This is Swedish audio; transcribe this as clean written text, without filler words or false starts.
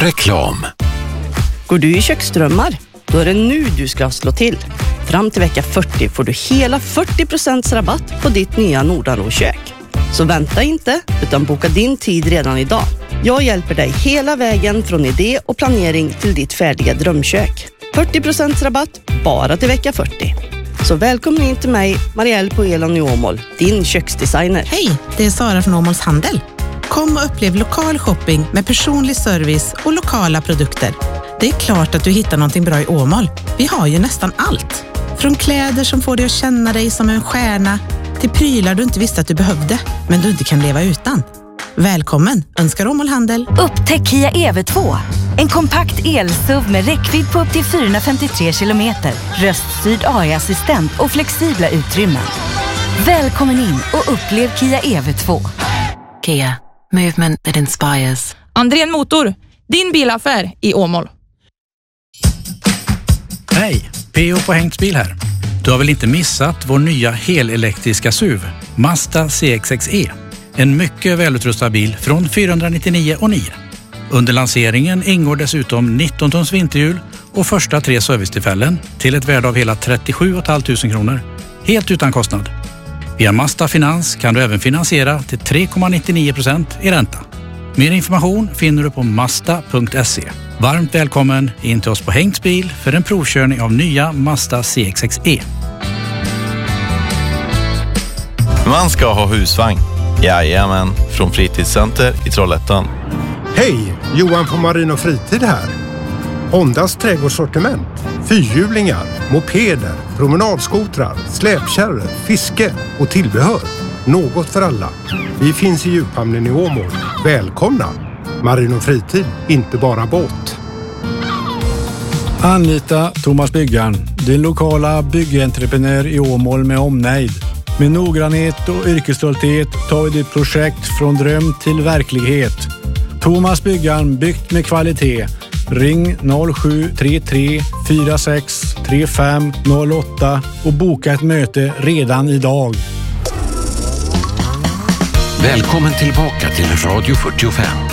Reklam. Går du i köksdrömmar? Då är det nu du ska slå till. Fram till vecka 40 får du hela 40% rabatt på ditt nya Nordanro-kök. Så vänta inte, utan boka din tid redan idag. Jag hjälper dig hela vägen från idé och planering till ditt färdiga drömkök. 40% rabatt bara till vecka 40. Så välkommen in till mig, Marielle på Elon i Åmål, din köksdesigner. Hej, det är Sara från Åmåls Handel. Kom och upplev lokal shopping med personlig service och lokala produkter. Det är klart att du hittar någonting bra i Åmål. Vi har ju nästan allt. Från kläder som får dig att känna dig som en stjärna till prylar du inte visste att du behövde, men du inte kan leva utan. Välkommen, önskar Åmål Handel. Upptäck Kia EV2. En kompakt el-SUV med räckvidd på upp till 453 kilometer, röststyrd AI-assistent och flexibla utrymmen. Välkommen in och upplev Kia EV2. Kia, movement that inspires. Andrén Motor, din bilaffär i Åmål. Hej, P.O. på Hengtsbil här. Du har väl inte missat vår nya helelektriska SUV, Mazda CX-6E. En mycket välutrustad bil från 499,9. Under lanseringen ingår dessutom 19 tons vinterhjul och första 3 servicetillfällen till ett värde av hela 37 500 kronor. Helt utan kostnad. Via Mazda Finans kan du även finansiera till 3,99% i ränta. Mer information finner du på mazda.se. Varmt välkommen in till oss på Hengtsbil för en provkörning av nya Mazda CX-6E. Man ska ha husvagn. Jajamän, från Fritidscenter i Trollhättan. Hej, Johan på Marin och Fritid här. Hondas trädgårdssortiment, fyrhjulingar, mopeder, promenadskotrar, släpkärror, fiske och tillbehör. Något för alla. Vi finns i djuphamnen i Åmål. Välkomna! Marin och Fritid, inte bara båt. Anlita Thomas Byggaren, din lokala byggentreprenör i Åmål med omnejd. Med noggrannhet och yrkesstolthet tar vi ditt projekt från dröm till verklighet. Thomas Byggaren, byggt med kvalitet. Ring 0733 46 35 08 och boka ett möte redan idag. Välkommen tillbaka till Radio 45.